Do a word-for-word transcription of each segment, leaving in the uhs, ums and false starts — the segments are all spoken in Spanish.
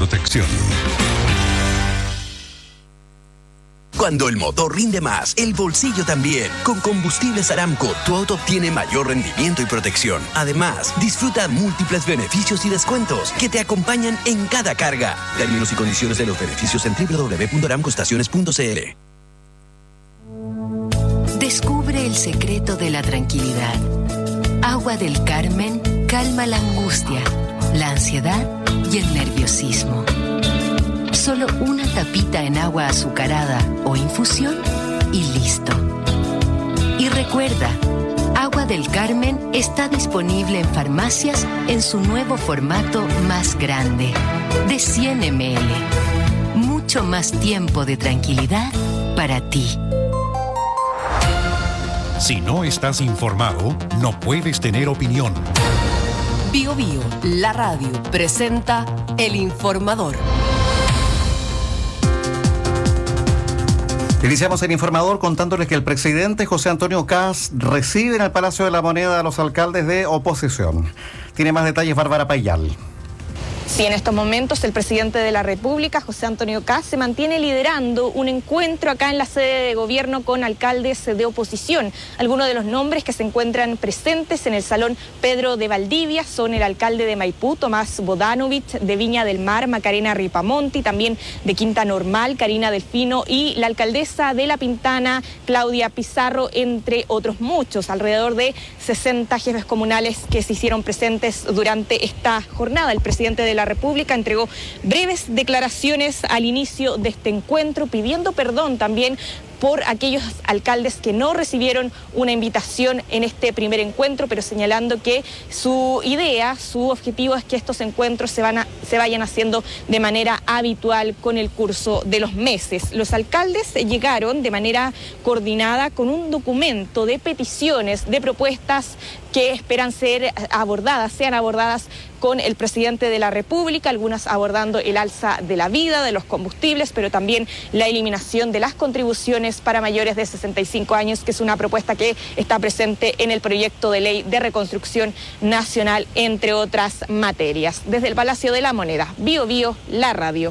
protección. Cuando el motor rinde más, el bolsillo también. Con Combustibles Aramco, tu auto obtiene mayor rendimiento y protección. Además, disfruta múltiples beneficios y descuentos que te acompañan en cada carga. Términos y condiciones de los beneficios en doble u doble u doble u punto aramco estaciones punto c l. Descubre el secreto de la tranquilidad. Agua del Carmen calma la angustia, la ansiedad y el nerviosismo. Solo una tapita en agua azucarada o infusión y listo. Y recuerda, Agua del Carmen está disponible en farmacias en su nuevo formato más grande, de cien mililitros. Mucho más tiempo de tranquilidad para ti. Si no estás informado, no puedes tener opinión. Bio Bio, la radio, presenta El Informador. Iniciamos el informador contándoles que el presidente José Antonio Kast recibe en el Palacio de la Moneda a los alcaldes de oposición. Tiene más detalles Bárbara Payal. Sí, en estos momentos el presidente de la República, José Antonio Kast, se mantiene liderando un encuentro acá en la sede de gobierno con alcaldes de oposición. Algunos de los nombres que se encuentran presentes en el Salón Pedro de Valdivia son el alcalde de Maipú, Tomás Bodanovich, de Viña del Mar, Macarena Ripamonti, también de Quinta Normal, Karina Delfino, y la alcaldesa de La Pintana, Claudia Pizarro, entre otros muchos. Alrededor de sesenta jefes comunales que se hicieron presentes durante esta jornada. El presidente de la República entregó breves declaraciones al inicio de este encuentro, pidiendo perdón también por aquellos alcaldes que no recibieron una invitación en este primer encuentro, pero señalando que su idea, su objetivo es que estos encuentros se, van a, se vayan haciendo de manera habitual con el curso de los meses. Los alcaldes llegaron de manera coordinada con un documento de peticiones, de propuestas que esperan ser abordadas, sean abordadas con el presidente de la República, algunas abordando el alza de la vida, de los combustibles, pero también la eliminación de las contribuciones para mayores de sesenta y cinco años, que es una propuesta que está presente en el proyecto de ley de reconstrucción nacional, entre otras materias. Desde el Palacio de la Moneda, Bio Bio, la radio.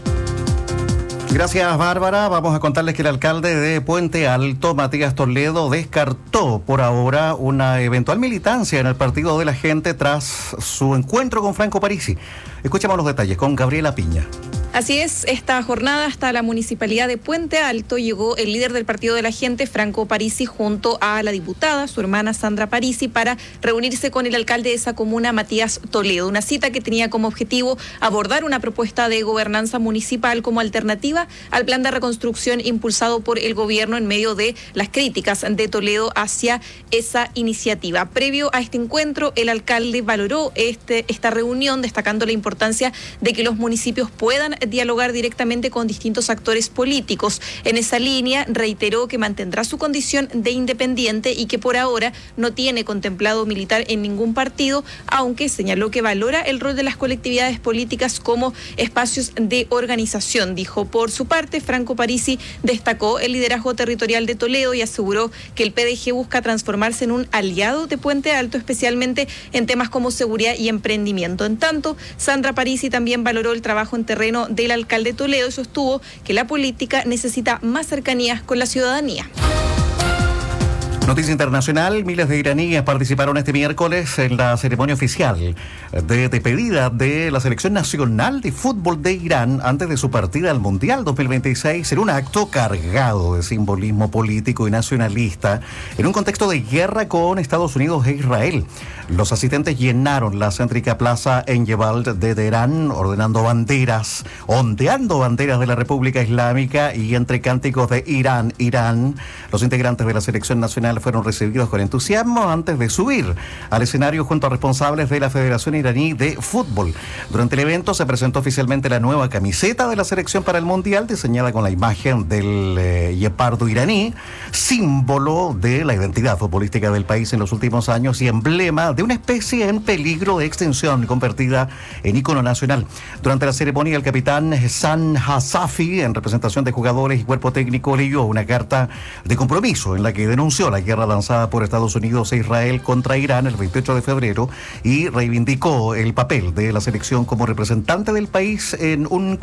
Gracias, Bárbara. Vamos a contarles que el alcalde de Puente Alto, Matías Toledo, descartó por ahora una eventual militancia en el Partido de la Gente tras su encuentro con Franco Parisi. Escuchemos los detalles con Gabriela Piña. Así es, esta jornada hasta la municipalidad de Puente Alto llegó el líder del Partido de la Gente, Franco Parisi, junto a la diputada, su hermana Sandra Parisi, para reunirse con el alcalde de esa comuna, Matías Toledo. Una cita que tenía como objetivo abordar una propuesta de gobernanza municipal como alternativa al plan de reconstrucción impulsado por el gobierno en medio de las críticas de Toledo hacia esa iniciativa. Previo a este encuentro, el alcalde valoró este, esta reunión, destacando la importancia de que los municipios puedan dialogar directamente con distintos actores políticos. En esa línea reiteró que mantendrá su condición de independiente y que por ahora no tiene contemplado militar en ningún partido, aunque señaló que valora el rol de las colectividades políticas como espacios de organización. Dijo, por su parte, Franco Parisi destacó el liderazgo territorial de Toledo y aseguró que el P D G busca transformarse en un aliado de Puente Alto, especialmente en temas como seguridad y emprendimiento. En tanto, Sandra Parisi también valoró el trabajo en terreno del alcalde Toledo y sostuvo que la política necesita más cercanías con la ciudadanía. Noticia internacional, miles de iraníes participaron este miércoles en la ceremonia oficial de despedida de la selección nacional de fútbol de Irán antes de su partida al Mundial dos mil veintiséis, en un acto cargado de simbolismo político y nacionalista en un contexto de guerra con Estados Unidos e Israel. Los asistentes llenaron la céntrica plaza en Yebal de Teherán, ordenando banderas, ondeando banderas de la República Islámica, y entre cánticos de Irán, Irán, los integrantes de la selección nacional fueron recibidos con entusiasmo antes de subir al escenario junto a responsables de la Federación Iraní de Fútbol. Durante el evento se presentó oficialmente la nueva camiseta de la selección para el Mundial, diseñada con la imagen del eh, guepardo iraní, símbolo de la identidad futbolística del país en los últimos años y emblema de una especie en peligro de extinción, convertida en ícono nacional. Durante la ceremonia, el capitán Hassan Hasafi, en representación de jugadores y cuerpo técnico, leyó una carta de compromiso en la que denunció la guerra lanzada por Estados Unidos e Israel contra Irán el veintiocho de febrero y reivindicó el papel de la selección como representante del país en un